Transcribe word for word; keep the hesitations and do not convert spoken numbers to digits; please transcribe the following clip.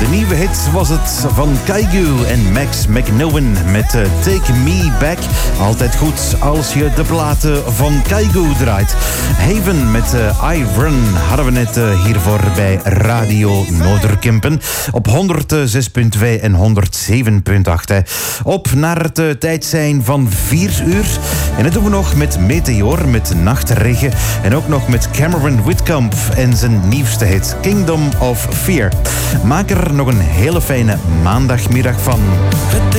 De nieuwe hit was het van Kygo en Max McNowen met uh, Take Me Back. Altijd goed als je de platen van Kygo draait. Haven met uh, I Run hadden we net uh, hiervoor bij Radio Noorderkempen. Op honderdzes komma twee en honderdzeven komma acht. Hè. Op naar het uh, tijd zijn van vier uur. En dat doen we nog met Meteor, met Nachtregen. En ook nog met Cameron Whitcomb en zijn nieuwste hit Kingdom of Fear. Maak er nog een hele fijne maandagmiddag van.